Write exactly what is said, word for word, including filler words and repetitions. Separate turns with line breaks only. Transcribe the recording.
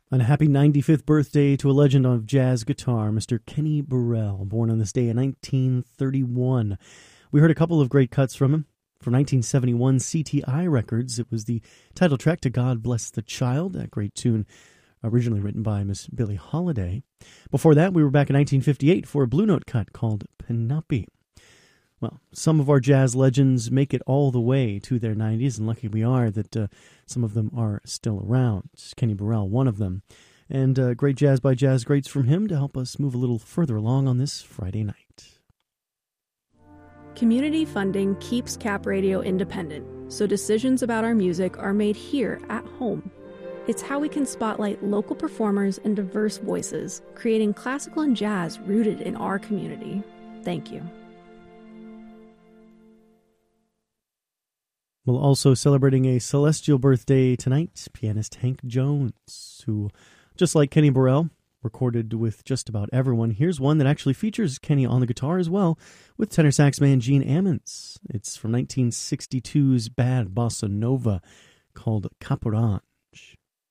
And a happy ninety-fifth birthday to a legend of jazz guitar, Mister Kenny Burrell, born on this day in nineteen thirty-one. We heard a couple of great cuts from him. From nineteen seventy-one C T I Records, it was the title track to God Bless the Child, that great tune originally written by Miss Billie Holiday. Before that, we were back in nineteen fifty-eight for a Blue Note cut called Penelope. Well, some of our jazz legends make it all the way to their nineties, and lucky we are that uh, some of them are still around. Kenny Burrell, one of them. And uh, great jazz by jazz greats from him to help us move a little further along on this Friday night.
Community funding keeps Cap Radio independent, so decisions about our music are made here at home. It's how we can spotlight local performers and diverse voices, creating classical and jazz rooted in our community. Thank you.
We're also celebrating a celestial birthday tonight, pianist Hank Jones, who, just like Kenny Burrell, recorded with just about everyone. Here's one that actually features Kenny on the guitar as well, with tenor sax man Gene Ammons. It's from nineteen sixty-two's Bad Bossa Nova, called Caporal.